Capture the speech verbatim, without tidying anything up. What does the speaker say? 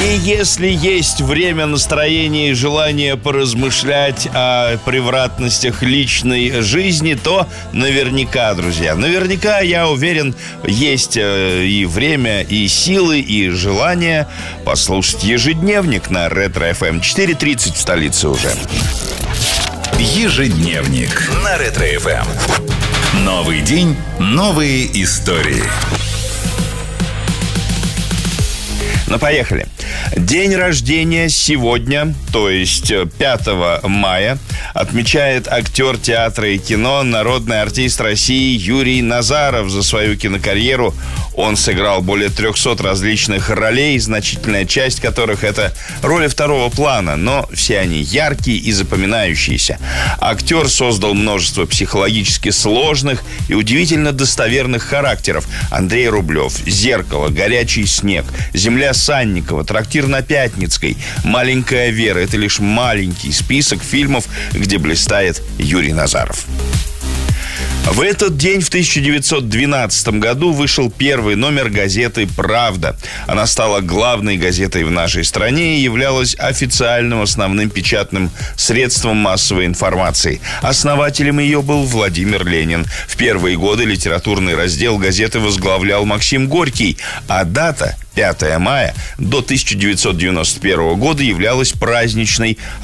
И если есть время, настроение и желание поразмышлять о превратностях личной жизни, то наверняка, друзья, наверняка, я уверен, есть и время, и силы, и желание послушать ежедневник на Ретро эф эм. четыре тридцать в столице уже. Ежедневник на Ретро эф эм. Новый день, новые истории. Ну, поехали. День рождения сегодня, то есть пятого мая, отмечает актер театра и кино, народный артист России Юрий Назаров. За свою кинокарьеру он сыграл более трехсот различных ролей, значительная часть которых это роли второго плана, но все они яркие и запоминающиеся. Актер создал множество психологически сложных и удивительно достоверных характеров. Андрей Рублев, «Зеркало», «Горячий снег», «Земля Санникова», «Трактир на Пятницкой», «Маленькая Вера». Это лишь маленький список фильмов, где блистает Юрий Назаров. В этот день, в тысяча девятьсот двенадцатом году, вышел первый номер газеты «Правда». Она стала главной газетой в нашей стране и являлась официальным основным печатным средством массовой информации. Основателем ее был Владимир Ленин. В первые годы литературный раздел газеты возглавлял Максим Горький, а дата пятое мая до тысяча девятьсот девяносто первого года являлась праздничной,